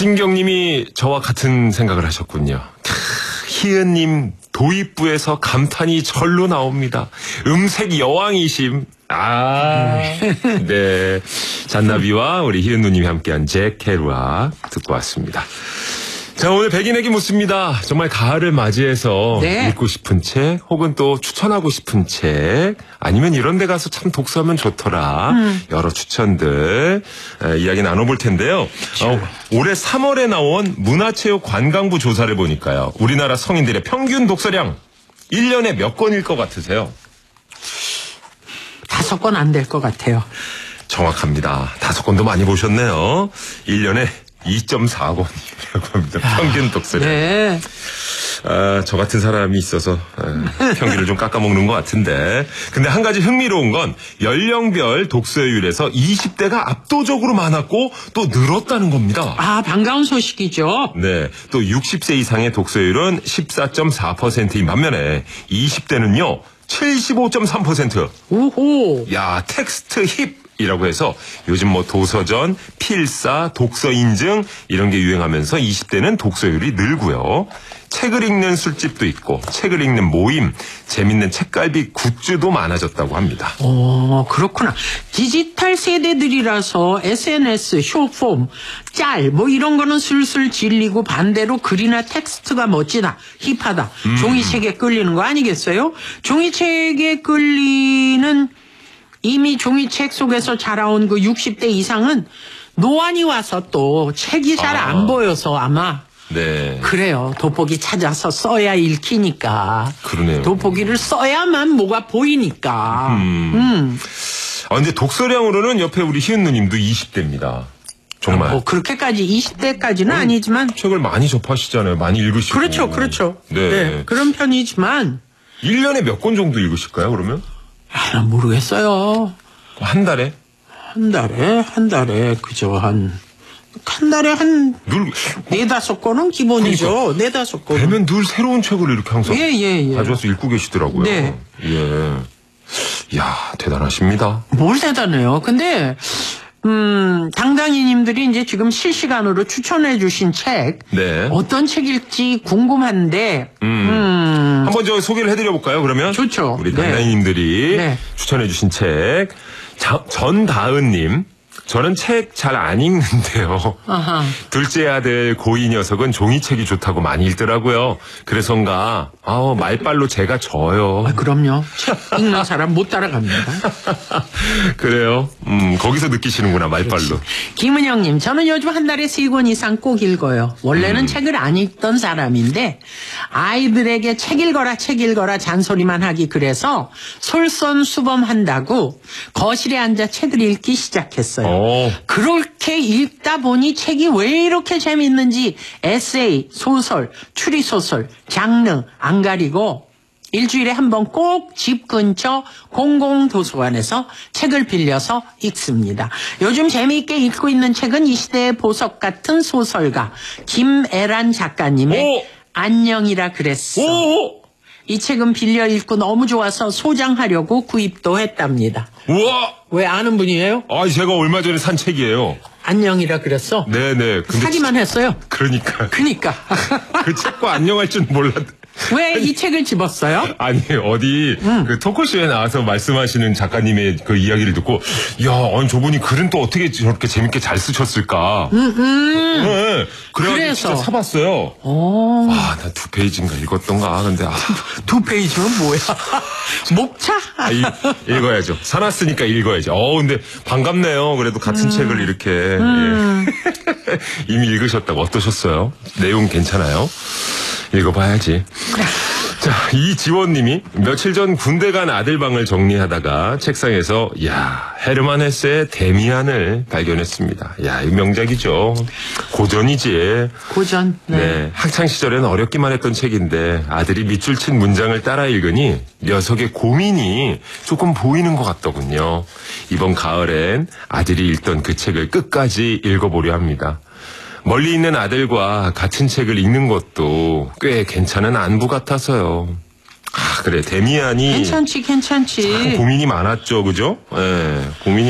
박진경님이 저와 같은 생각을 하셨군요. 희은님 도입부에서 감탄이 절로 나옵니다. 음색 여왕이심. 네. 잔나비와 우리 희은 누님이 함께한 잭 케루악 듣고 왔습니다. 자, 오늘 백인에게 묻습니다. 정말 가을을 맞이해서 읽고 싶은 책, 혹은 또 추천하고 싶은 책, 아니면 이런 데 가서 참 독서하면 좋더라. 여러 추천들 이야기 나눠볼 텐데요. 올해 3월에 나온 문화체육관광부 조사를 보니까요. 우리나라 성인들의 평균 독서량 1년에 몇 권일 것 같으세요? 5권 안 될 것 같아요. 정확합니다. 5권도 많이 보셨네요. 1년에 2.4권이라고 합니다. 평균 독서량. 네. 저 같은 사람이 있어서 평균을 좀 깎아먹는 것 같은데. 근데 한 가지 흥미로운 건 연령별 독서율에서 20대가 압도적으로 많았고 또 늘었다는 겁니다. 반가운 소식이죠. 네. 또 60세 이상의 독서율은 14.4%인 반면에 20대는요. 75.3%. 오호. 야, 텍스트 힙. 이라고 해서 요즘 뭐 도서전, 필사, 독서 인증 이런 게 유행하면서 20대는 독서율이 늘고요. 책을 읽는 술집도 있고 책을 읽는 모임, 재밌는 책갈비 굿즈도 많아졌다고 합니다. 그렇구나. 디지털 세대들이라서 SNS, 숏폼, 짤 뭐 이런 거는 슬슬 질리고 반대로 글이나 텍스트가 멋지다, 힙하다, 종이책에 끌리는 거 아니겠어요? 종이책에 끌리는 이미 종이책 속에서 자라온 그 60대 이상은 노안이 와서 또 책이 잘 안 보여서 아마 네. 그래요. 돋보기 찾아서 써야 읽히니까. 그러네요. 돋보기를 써야만 뭐가 보이니까. 근데 독서량으로는 옆에 우리 희은 누님도 20대입니다. 정말. 뭐 그렇게까지 20대까지는 아니지만 책을 많이 접하시잖아요. 많이 읽으시고. 그렇죠. 네. 그런 편이지만 1년에 몇 권 정도 읽으실까요, 그러면? 난 모르겠어요. 한 달에? 한 달에 그죠. 한 달에 한 4-5권은 기본이죠. 그러니까. 4-5권. 되면 늘 새로운 책을 이렇게 항상 예. 가져와서 읽고 계시더라고요. 네. 예. 이야, 대단하십니다. 뭘 대단해요. 근데 당당이님들이 이제 지금 실시간으로 추천해 주신 책 네. 어떤 책일지 궁금한데 한번 저 소개를 해드려 볼까요, 그러면? 좋죠. 우리 당당이님들이 추천해 주신 책. 전다은님. 저는 책 잘 안 읽는데요. 둘째 아들 고이 녀석은 종이책이 좋다고 많이 읽더라고요. 그래서인가 말빨로 제가 져요. 그럼요. 책 읽는 사람 못 따라갑니다. 그래요? 거기서 느끼시는구나, 말빨로. 김은영님, 저는 요즘 한 달에 3권 이상 꼭 읽어요. 원래는 책을 안 읽던 사람인데 아이들에게 책 읽어라 잔소리만 하기 그래서 솔선수범한다고 거실에 앉아 책을 읽기 시작했어요. 그렇게 읽다 보니 책이 왜 이렇게 재밌는지 에세이, 소설, 추리소설, 장르 안 가리고 일주일에 한 번 꼭 집 근처 공공도서관에서 책을 빌려서 읽습니다. 요즘 재미있게 읽고 있는 책은 이 시대의 보석 같은 소설가 김애란 작가님의 안녕이라 그랬어. 이 책은 빌려 읽고 너무 좋아서 소장하려고 구입도 했답니다. 우와! 왜 아는 분이에요? 제가 얼마 전에 산 책이에요. 안녕이라 그랬어? 네네. 사기만 했어요? 그러니까. 그 책과 안녕할 줄 몰랐는데. 왜 이 책을 집었어요? 아니, 어디, 그 토크쇼에 나와서 말씀하시는 작가님의 그 이야기를 듣고, 아니, 저분이 글은 또 어떻게 저렇게 재밌게 잘 쓰셨을까. 네. 그래서 진짜 사봤어요. 난 2페이지인가 읽었던가. 근데, 2페이지면 뭐야? 목차? 읽어야죠. 사놨으니까 읽어야죠. 근데 반갑네요. 그래도 같은 책을 이렇게. 이미 읽으셨다고. 어떠셨어요? 내용 괜찮아요? 읽어봐야지. 자, 이지원님이 며칠 전 군대 간 아들 방을 정리하다가 책상에서 헤르만 헤세의 데미안을 발견했습니다. 이 명작이죠. 고전이지. 고전. 네. 학창 시절엔 어렵기만 했던 책인데 아들이 밑줄 친 문장을 따라 읽으니 녀석의 고민이 조금 보이는 것 같더군요. 이번 가을엔 아들이 읽던 그 책을 끝까지 읽어보려 합니다. 멀리 있는 아들과 같은 책을 읽는 것도 꽤 괜찮은 안부 같아서요. 그래, 데미안이 괜찮지. 고민이 많았죠, 그죠? 고민이